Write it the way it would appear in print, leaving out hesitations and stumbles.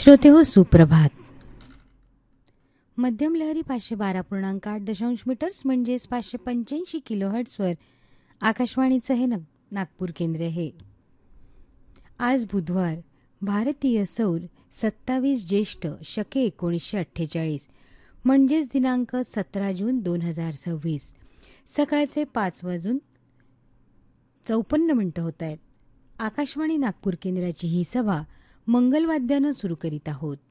श्रोते हो, सुप्रभात. मध्यम लहरी 512.8 मीटर्स म्हणजेच 585 किलोहर्ट्झवर आकाशवाणीचं हे नागपूर केंद्र आहे. आज बुधवार, भारतीय सौर 27 ज्येष्ठ शके 1948 म्हणजेच दिनांक 17 जून 2026. सकाळचे 5:54 होत आहेत. आकाशवाणी नागपूर केंद्राची ही सभा मंगलवाद्यानं सुरू करीत आहोत.